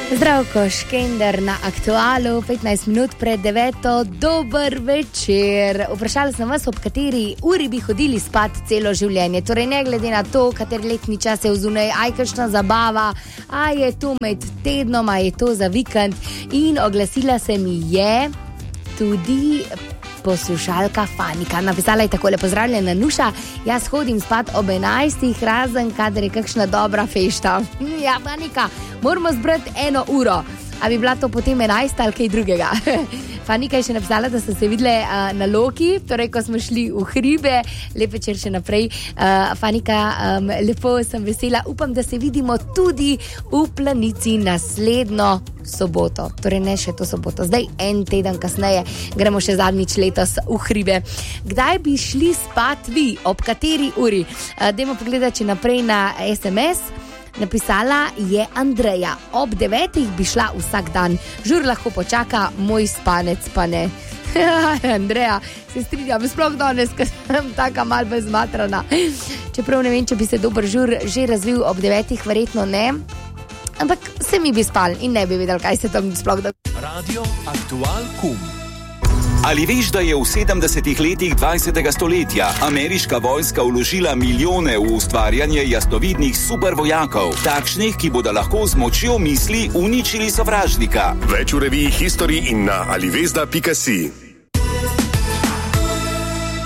Zdravko Škender na Aktualu, 15 minut pred 9. Dober večer. Vprašala sem vas, ob kateri uri bi hodili spat celo življenje. Torej, ne glede na to, kateri letni čas je vzunaj, aj kakšna zabava, aj je to med tednom, aj je to za vikend. In oglasila se mi je tudi poslušalka Fanika. Napisala je takole: pozdravljena Nuša, jaz hodim spat ob 11, razen kadar je kakšna dobra fešta. Ja, Fanika, moramo zbrati 1 uro. A bi bila to potem 11 ali kaj drugega? Fanika je še napisala, da so se videle na Loki, torej ko smo šli v hribe. Lep večer še naprej. Fanika, lepo sem vesela. Upam, da se vidimo tudi v Planici naslednjo soboto. Torej ne še to soboto, zdaj en teden kasneje gremo še zadnjič letos v hribe. Kdaj bi šli spat vi? Ob kateri uri? Dajmo pogledati naprej na SMS. Napisala je Andreja: ob 9 bi šla vsak dan. Žur lahko počaka, moj spanec pa ne. Andreja, se strinjam, sploh danes, ker sem taka mal bezmatrana. Čeprav ne vem, če bi se dober žur že razvil ob 9, verjetno ne. Ampak se mi bi spal in ne bi vedel, kaj se tam sploh da. Radio Aktual Kum. Ali veš, da je v 70 letih 20. stoletja ameriška vojska vložila milijone v ustvarjanje jasnovidnih supervojakov, takšnih, ki bodo lahko z močjo misli uničili sovražnika? Več v reviji History in na alivezda.si.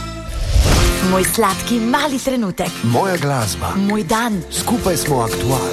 Moj sladki mali trenutek. Moja glasba. Moj dan. Skupaj smo Aktual.